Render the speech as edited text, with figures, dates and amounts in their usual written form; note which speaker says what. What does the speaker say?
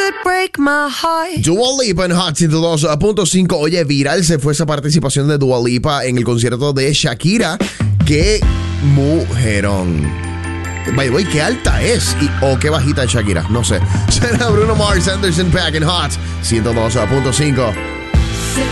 Speaker 1: could break my heart.
Speaker 2: Dua Lipa en Hot 102.5. Oye, viral se fue esa participación de Dua Lipa en el concierto de Shakira. ¡Qué mujerón! By the way, qué alta es o qué bajita es Shakira, no sé. Será Bruno Mars, Anderson .Paak en Hot 102.5.